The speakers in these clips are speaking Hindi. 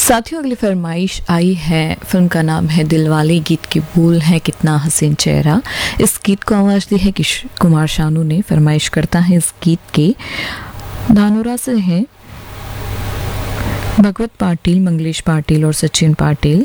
साथियों, अगली फरमाइश आई है। फिल्म का नाम है दिलवाले, गीत के बोल हैं कितना हसीन चेहरा। इस गीत को आवाज़ दी है कुमार शानू ने। फरमाइश करता है इस गीत के धानोरा से है भगवत पाटिल, मंगलेश पाटिल और सचिन पाटिल।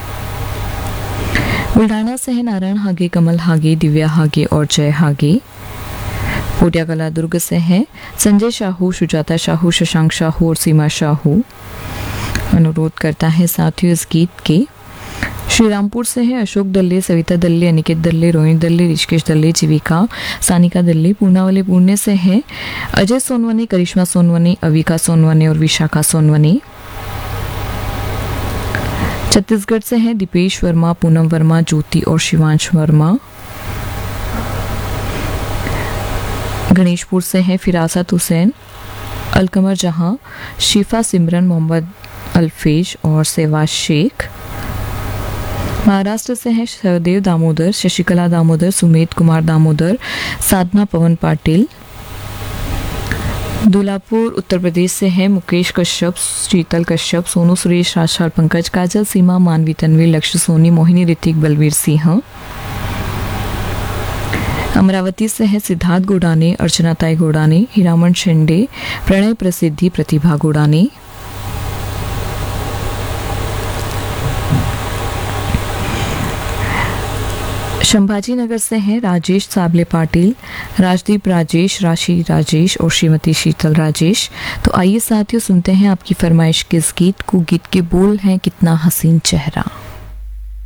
बुल्ढाना से है नारायण हागे, कमल हागे, दिव्या हागे और जय हागे। पोटिया कला दुर्ग से है संजय शाहू, सुजाता शाहू, शशांक शाहू और सीमा शाहू। अनुरोध करता है साथियों इस गीत के। श्रीरामपुर से है अशोक दल्ले, सविता दल्ले, अनिकेत दल्ले, रोहित दल्ले, ऋषिकेश दल्ले, जीविका, सानिका दल्ले। पूनावाले पुणे से है अजय सोनवने, करिश्मा सोनवने, अविका सोनवने और विशाखा सोनवने। छत्तीसगढ़ से है दीपेश वर्मा, पूनम वर्मा, ज्योति और शिवांश वर्मा। गणेशपुर से है फिरासत हुसैन, अलकमर जहां, शिफा सिमरन, मोहम्मद अल्फेज और सेवा शेख। महाराष्ट्र से है सहदेव दामोदर, शशिकला दामोदर, सुमेध कुमार दामोदर, साधना पवन पाटिल। दुलापुर उत्तर प्रदेश से है मुकेश कश्यप, शीतल कश्यप, सोनू सुरेश, राजशाल पंकज, काजल, सीमा, मानवी, तन्वी, लक्ष्य सोनी, मोहिनी, ऋतिक, बलवीर सिंह। अमरावती से है सिद्धार्थ गोडाने, अर्चना ताई गोडाने, हीरामन शेंडे, प्रणय प्रसिद्धि, प्रतिभा गोडाने। संभाजी नगर से हैं राजेश साबले पाटिल, राजदीप राजेश, राशि राजेश और श्रीमती शीतल राजेश। तो आइए साथियों सुनते हैं आपकी फरमाइश के इस गीत को। गीत के बोल हैं कितना हसीन चेहरा।